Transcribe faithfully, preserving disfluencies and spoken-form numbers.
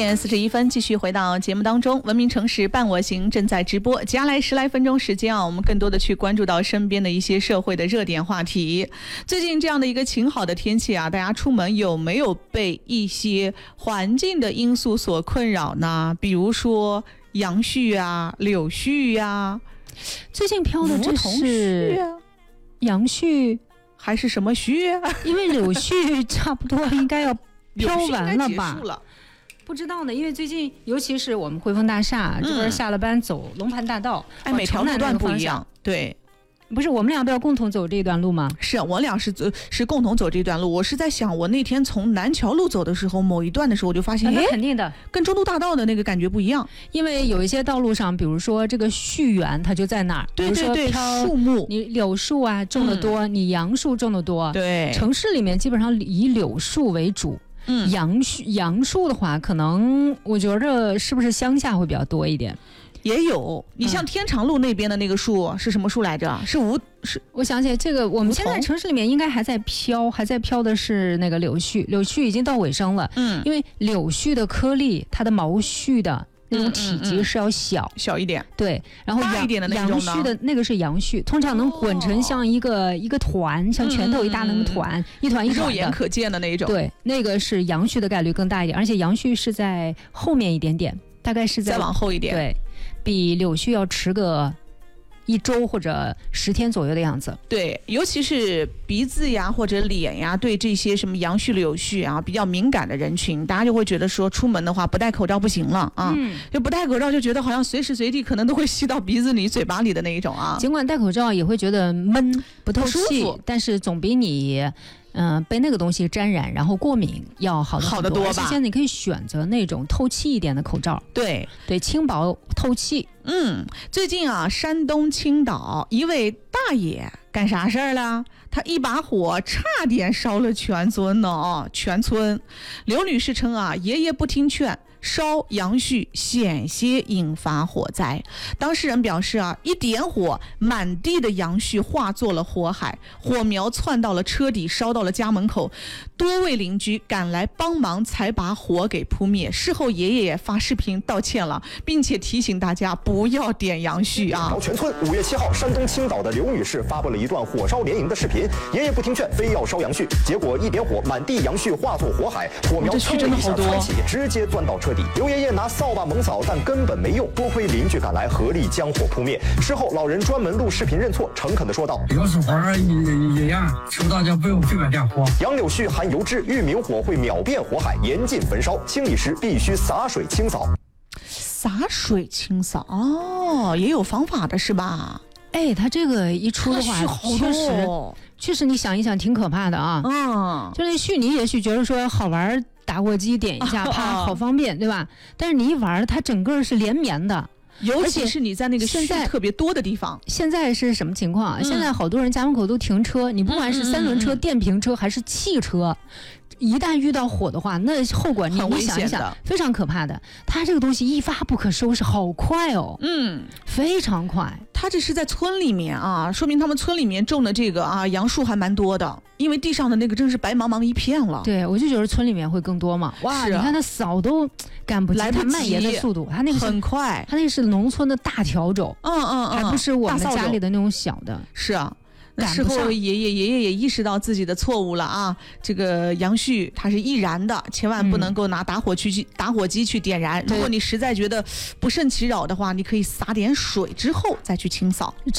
点四十一分，继续回到节目当中。文明城市伴我行正在直播，接下来十来分钟时间啊，我们更多的去关注到身边的一些社会的热点话题。最近这样的一个晴好的天气啊，大家出门有没有被一些环境的因素所困扰呢？比如说杨絮啊、柳絮啊， 最近飘的这是杨絮还是什么絮？ 因为柳絮差不多应该要飘完了吧？ 了不知道呢，因为最近尤其是我们汇丰大厦、嗯、这边下了班走龙盘大道， 哎，每条路段不一样，对。 不是我们俩不要共同走这一段路吗？ 是我俩是是共同走这段路。我是在想，我那天从南桥路走的时候，某一段的时候，我就发现， 那肯定的， 跟中都大道的那个感觉不一样。 因为有一些道路上，比如说这个絮源，它就在那儿。 对对对，树木， 你柳树啊种的多，嗯、你杨树种的多。 对， 城市里面基本上以柳树为主。嗯，杨树杨树的话，可能我觉着是不是乡下会比较多一点？ 也有，你像天长路那边的那个树、嗯、是什么树来着？是梧是， 我想起来这个，我们现在城市里面应该还在飘，还在飘的是那个柳絮，柳絮已经到尾声了。嗯，因为柳絮的颗粒，它的毛絮的那种体积是要小、嗯嗯嗯、 小一点， 对，然后大一点的那种杨絮的那个是杨絮，通常能滚成像一个、哦、一个团，像拳头一大那个团，嗯、一团一团的， 肉眼可见的那一种。 对，那个是杨絮的概率更大一点，而且杨絮是在后面一点点，大概是在再往后一点， 对。比柳絮要迟个一周或者十天左右的样子。对， 尤其是鼻子呀或者脸呀，对这些什么杨絮、柳絮啊比较敏感的人群，大家就会觉得说出门的话不戴口罩不行了啊，嗯、就不戴口罩就觉得好像随时随地可能都会吸到鼻子里、嘴巴里的那一种啊。 尽管戴口罩也会觉得闷不透气，但是总比你。嗯、呃，被那个东西沾染，然后过敏要好得好得多吧。 现在你可以选择那种透气一点的口罩， 对对，轻薄透气。 嗯，最近啊，山东青岛一位大爷干啥事儿了？他一把火差点烧了全村呢啊！全村，刘女士称啊，爷爷不听劝。烧杨絮险些引发火灾，当事人表示啊，一点火，满地的杨絮化作了火海，火苗窜到了车底，烧到了家门口，多位邻居赶来帮忙，才把火给扑灭。事后爷爷也发视频道歉了，并且提醒大家不要点杨絮啊！ 全村五月七号，山东青岛的刘女士发布了一段火烧连营的视频，爷爷不听劝，非要烧杨絮，结果一点火，满地杨絮化作火海，火苗噌的一下窜起，直接钻到车底。刘爷爷拿扫把猛扫，但根本没用，多亏邻居赶来合力将火扑灭。事后，老人专门录视频认错，诚恳地说道：“ 要是花儿一一样，求大家不用随便点火。 杨柳絮含油脂，遇明火会秒变火海，严禁焚烧。清理时必须洒水清扫。 洒水清扫哦，也有方法的是吧？ 哎，他这个一出的话，确实，确实，你想一想，挺可怕的啊。嗯，就那絮，你也许觉得说好玩。”打火机点一下，啪，好方便，对吧？但是你一玩，它整个是连绵的， 尤其是你在那个絮特别多的地方。 现在是什么情况啊？嗯、现在好多人家门口都停车，你不管是三轮车、嗯、电瓶车还是汽车。一旦遇到火的话，那后果你你想一想，非常可怕的。它这个东西一发不可收拾，好快哦，嗯，非常快。 它这是在村里面啊，说明他们村里面种的这个啊杨树还蛮多的，因为地上的那个真是白茫茫一片了。 对，我就觉得村里面会更多嘛。哇，你看它扫都赶不及它蔓延的速度，它那个很快， 它那个是农村的大笤帚， 嗯嗯嗯， 还不是我们家里的那种小的。 是啊。那事后爷爷爷爷也意识到自己的错误了啊！这个杨絮它是易燃的，千万不能够拿打火去去、嗯、打火机去点燃。如果你实在觉得不胜其扰的话，你可以洒点水之后再去清扫。